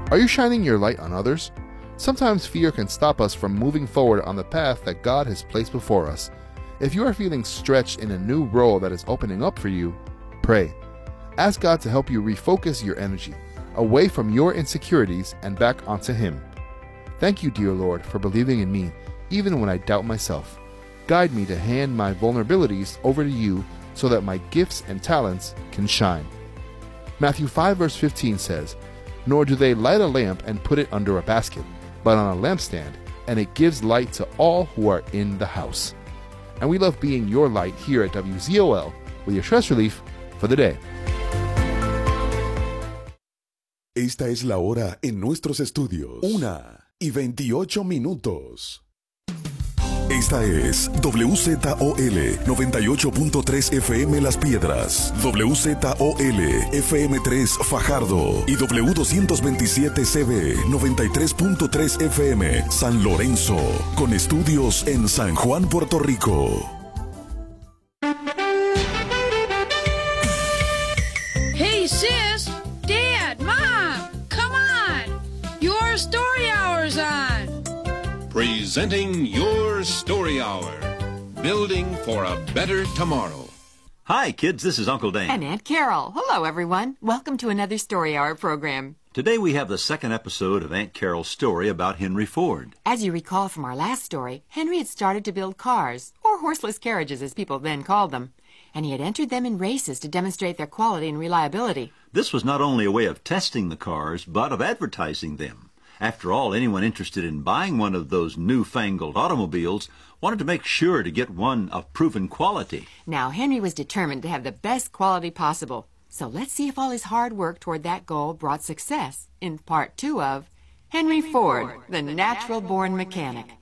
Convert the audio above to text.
Are you shining your light on others? Sometimes fear can stop us from moving forward on the path that God has placed before us. If you are feeling stretched in a new role that is opening up for you, pray. Ask God to help you refocus your energy away from your insecurities and back onto Him. Thank you, dear Lord, for believing in me, even when I doubt myself. Guide me to hand my vulnerabilities over to you so that my gifts and talents can shine. Matthew 5 verse 15 says, "Nor do they light a lamp and put it under a basket, but on a lampstand, and it gives light to all who are in the house." And we love being your light here at WZOL with your stress relief for the day. Esta es la hora en nuestros estudios. 1:28. Esta es WZOL 98.3 FM Las Piedras, WZOL FM3 Fajardo y W227CB 93.3 FM San Lorenzo, con estudios en San Juan, Puerto Rico. Hey sis, Dad, Mom, come on! Your story hour's on! Presenting Your Story Hour, building for a better tomorrow. Hi, kids. This is Uncle Dan. And Aunt Carol. Hello, everyone. Welcome to another Story Hour program. Today we have the second episode of Aunt Carol's story about Henry Ford. As you recall from our last story, Henry had started to build cars, or horseless carriages as people then called them, and he had entered them in races to demonstrate their quality and reliability. This was not only a way of testing the cars, but of advertising them. After all, anyone interested in buying one of those newfangled automobiles wanted to make sure to get one of proven quality. Now, Henry was determined to have the best quality possible. So let's see if all his hard work toward that goal brought success in part 2 of Henry Ford, the Natural-Born Mechanic.